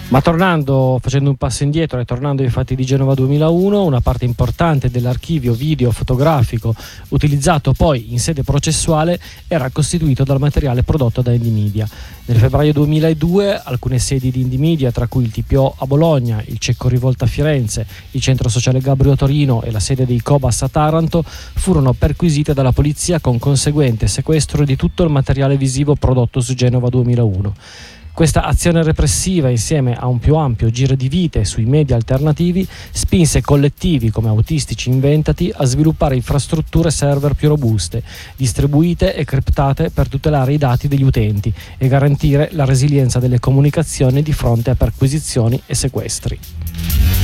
Ma facendo un passo indietro e tornando ai fatti di Genova 2001, una parte importante dell'archivio video fotografico utilizzato poi in sede processuale era costituito dal materiale prodotto da Indymedia. Nel febbraio 2002 alcune sedi di Indymedia, tra cui il TPO a Bologna, il Cecco Rivolta a Firenze, il Centro Sociale Gabrio a Torino e la sede dei Cobas a Taranto, furono perquisite dalla polizia con conseguente sequestro di tutto il materiale visivo prodotto su Genova 2001. Questa azione repressiva, insieme a un più ampio giro di vite sui media alternativi, spinse collettivi come Autistici Inventati a sviluppare infrastrutture server più robuste, distribuite e criptate per tutelare i dati degli utenti e garantire la resilienza delle comunicazioni di fronte a perquisizioni e sequestri.